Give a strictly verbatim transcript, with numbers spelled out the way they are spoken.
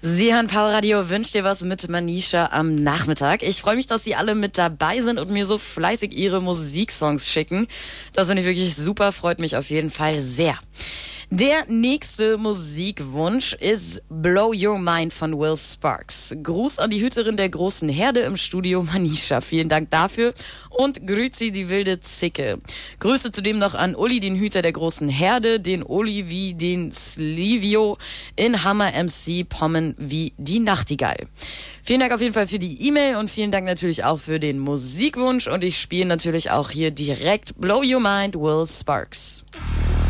Sie hören Power Radio, wünscht dir was mit Manisha am Nachmittag. Ich freue mich, dass Sie alle mit dabei sind und mir so fleißig Ihre Musiksongs schicken. Das finde ich wirklich super, freut mich auf jeden Fall sehr. Der nächste Musikwunsch ist Blow Your Mind von Will Sparks. Gruß an die Hüterin der großen Herde im Studio, Manisha. Vielen Dank dafür. Und Grüezi, die wilde Zicke. Grüße zudem noch an Uli, den Hüter der großen Herde, den Oli wie den Slivio, in Hammer M C Pommen wie die Nachtigall. Vielen Dank auf jeden Fall für die E-Mail und vielen Dank natürlich auch für den Musikwunsch. Und ich spiele natürlich auch hier direkt Blow Your Mind, Will Sparks.